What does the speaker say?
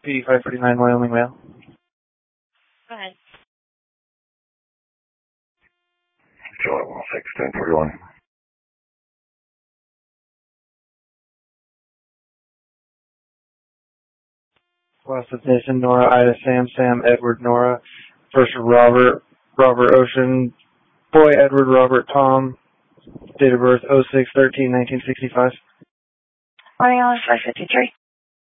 P 549 Wyoming Mail. Go ahead. July 106, 1041. Last destination, Nora, Ida, Sam, Sam, Edward, Nora. First, Robert, Robert, Ocean, Boy, Edward, Robert, Tom. Date of birth, 06/13/1965. Morning, Alice 553.